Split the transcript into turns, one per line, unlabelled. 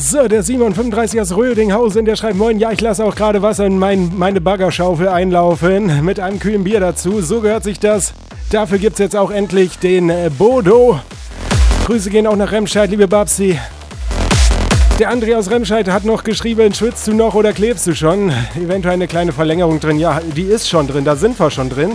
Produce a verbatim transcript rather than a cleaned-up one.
So, der Simon fünfunddreißig aus Rödinghausen, der schreibt: Moin, ja, ich lasse auch gerade Wasser in mein, meine Baggerschaufel einlaufen, mit einem kühlen Bier dazu. So gehört sich das. Dafür gibt's jetzt auch endlich den äh, Bodo. Grüße gehen auch nach Remscheid, liebe Babsi. Der André aus Remscheid hat noch geschrieben: Schwitzt du noch oder klebst du schon? Eventuell eine kleine Verlängerung drin. Ja, die ist schon drin, da sind wir schon drin.